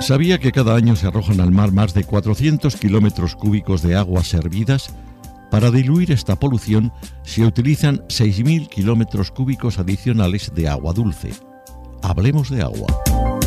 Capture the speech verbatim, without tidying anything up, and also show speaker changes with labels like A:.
A: ¿Sabía que cada año se arrojan al mar más de cuatrocientos kilómetros cúbicos de aguas hervidas? Para diluir esta polución se utilizan seis mil kilómetros cúbicos adicionales de agua dulce. Hablemos de agua.